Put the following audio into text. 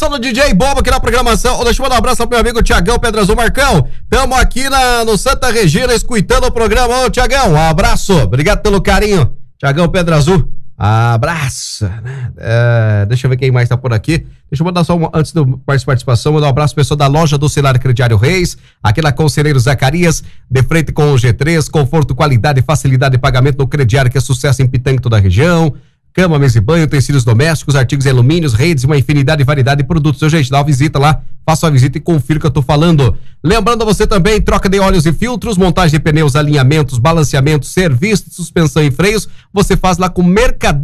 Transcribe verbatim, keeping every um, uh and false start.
som do D J Bobo aqui na programação. Deixa eu mandar um abraço pro meu amigo Tiagão Pedra Azul. Marcão, tamo aqui na, no Santa Regina escutando o programa. Ô, Tiagão, um abraço. Obrigado pelo carinho. Tiagão Pedra Azul, abraço. Né? É, deixa eu ver quem mais tá por aqui. Deixa eu mandar só, uma, antes da participação, mandar um abraço pro pessoal da loja do Celular Crediário Reis, aqui na Conselheiro Zacarias, de frente com o G três, conforto, qualidade e facilidade de pagamento no crediário, que é sucesso em Pitanga e toda a região. Cama, mesa e banho, utensílios domésticos, artigos em alumínios, redes, uma infinidade e variedade de produtos. Seu gente, dá uma visita lá, faça uma visita e confira o que eu tô falando. Lembrando a você também, troca de óleos e filtros, montagem de pneus, alinhamentos, balanceamentos, serviço de suspensão e freios, você faz lá com Mercadão